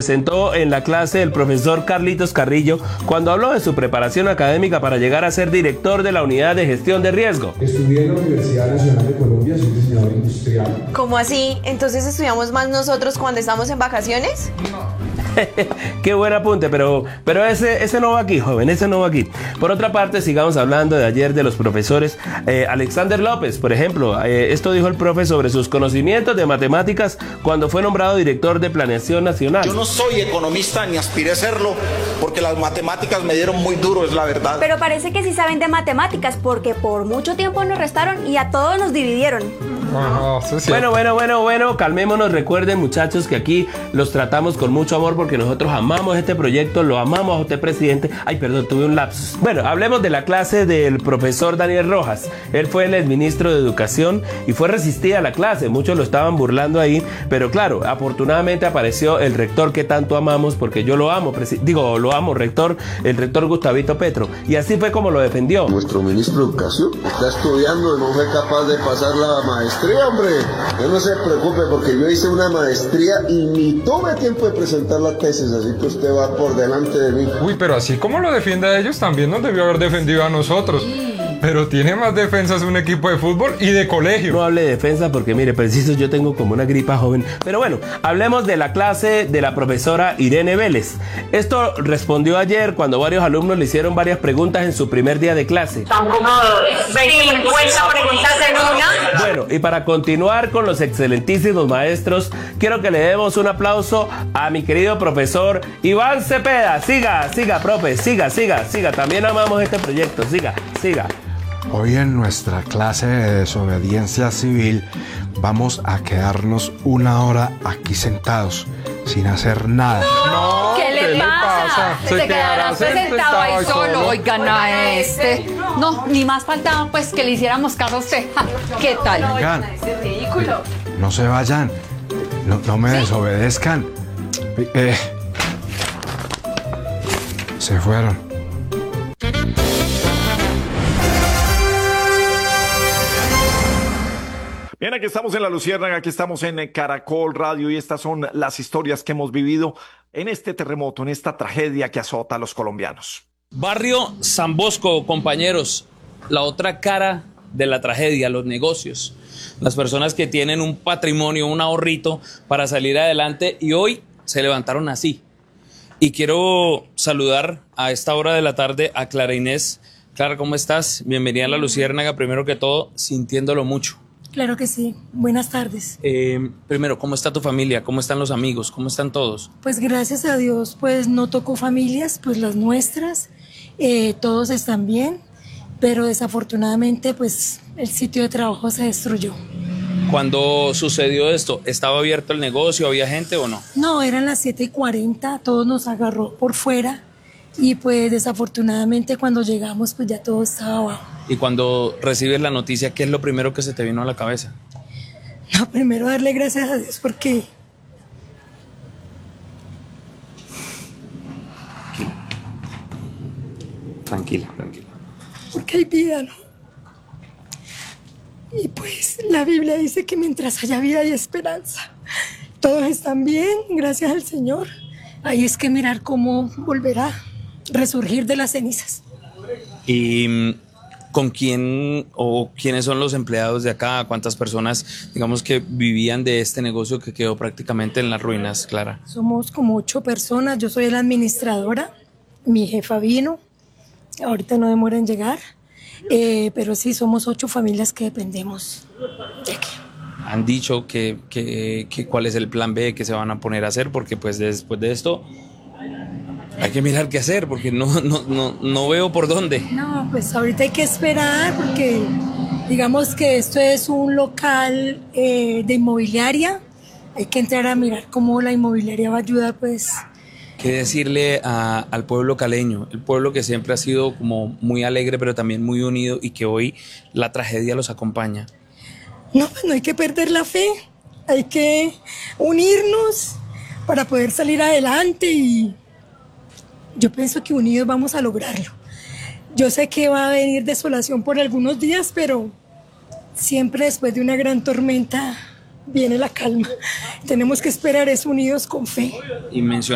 presentó en la clase el profesor Carlitos Carrillo cuando habló de su preparación académica para llegar a ser director de la Unidad de Gestión de Riesgo. Estudié en la Universidad Nacional de Colombia, soy diseñador industrial. ¿Cómo así? ¿Entonces estudiamos más nosotros cuando estamos en vacaciones? Qué buen apunte, pero ese no va aquí, joven, ese no va aquí. Por otra parte, sigamos hablando de ayer de los profesores. Alexander López, por ejemplo, esto dijo el profe sobre sus conocimientos de matemáticas cuando fue nombrado director de Planeación Nacional. Yo no soy economista ni aspiré a serlo porque las matemáticas me dieron muy duro, es la verdad. Pero parece que sí saben de matemáticas porque por mucho tiempo nos restaron y a todos nos dividieron. Bueno, calmémonos. Recuerden, muchachos, que aquí los tratamos con mucho amor porque nosotros amamos este proyecto, lo amamos a usted, presidente. Ay, perdón, tuve un lapsus. Bueno, hablemos de la clase del profesor Daniel Rojas. Él fue el exministro de Educación y fue resistida a la clase. Muchos lo estaban burlando ahí, pero claro, afortunadamente apareció el rector que tanto amamos, porque yo lo amo, lo amo, rector, el rector Gustavito Petro. Y así fue como lo defendió. Nuestro ministro de Educación está estudiando y no fue capaz de pasar la maestría, hombre. Yo no se preocupe porque yo hice una maestría y ni tuve tiempo de presentar la tesis, así que usted va por delante de mí. Uy, pero así como lo defiende a ellos, también nos debió haber defendido a nosotros. Pero tiene más defensas un equipo de fútbol y de colegio. No hable de defensa porque mire, preciso, yo tengo como una gripa joven. Pero bueno, hablemos de la clase de la profesora Irene Vélez. Esto respondió ayer cuando varios alumnos le hicieron varias preguntas en su primer día de clase. Son como 50 preguntas en una. Bueno, y para continuar con los excelentísimos maestros, quiero que le demos un aplauso a mi querido profesor Iván Cepeda. Siga, profe, siga. También amamos este proyecto, siga. Hoy en nuestra clase de desobediencia civil vamos a quedarnos una hora aquí sentados, sin hacer nada. No, ¿Qué le pasa? Se quedará sentado ahí solo. Oigan a este. No, ni más faltaba pues que le hiciéramos caso a usted. ¿Qué tal? Oigan, no se vayan, no me desobedezcan. Se fueron. Bien, aquí estamos en La Luciérnaga, aquí estamos en Caracol Radio y estas son las historias que hemos vivido en este terremoto, en esta tragedia que azota a los colombianos. Barrio San Bosco, compañeros, la otra cara de la tragedia, los negocios, las personas que tienen un patrimonio, un ahorrito para salir adelante y hoy se levantaron así. Y quiero saludar a esta hora de la tarde a Clara Inés. Clara, ¿cómo estás? Bienvenida a La Luciérnaga, primero que todo, sintiéndolo mucho. Claro que sí. Buenas tardes. Primero, ¿cómo está tu familia? ¿Cómo están los amigos? ¿Cómo están todos? Pues gracias a Dios, pues no tocó familias, pues las nuestras, todos están bien, pero desafortunadamente pues el sitio de trabajo se destruyó. Cuando sucedió esto, ¿estaba abierto el negocio? ¿Había gente o no? No, eran las 7:40, todos nos agarró por fuera y pues desafortunadamente cuando llegamos pues ya todo estaba abajo. Y cuando recibes la noticia, ¿qué es lo primero que se te vino a la cabeza? No, primero darle gracias a Dios porque... Tranquila. Porque hay vida, ¿no? Y pues la Biblia dice que mientras haya vida hay esperanza. Todos están bien, gracias al Señor. Ahí es que mirar cómo volverá a resurgir de las cenizas. ¿Y con quién o quiénes son los empleados de acá? ¿Cuántas personas, digamos, que vivían de este negocio que quedó prácticamente en las ruinas, Clara? Somos como 8 personas, yo soy la administradora, mi jefa vino, ahorita no demora en llegar, pero sí, somos 8 familias que dependemos de aquí. Han dicho que cuál es el plan B que se van a poner a hacer, porque pues después de esto hay que mirar qué hacer, porque no veo por dónde. No, pues ahorita hay que esperar, porque digamos que esto es un local de inmobiliaria, hay que entrar a mirar cómo la inmobiliaria va a ayudar, pues. ¿Qué decirle al pueblo caleño? El pueblo que siempre ha sido como muy alegre, pero también muy unido, y que hoy la tragedia los acompaña. No, pues no hay que perder la fe, hay que unirnos para poder salir adelante y yo pienso que unidos vamos a lograrlo. Yo sé que va a venir desolación por algunos días, pero siempre después de una gran tormenta viene la calma. Tenemos que esperar unidos con fe. Y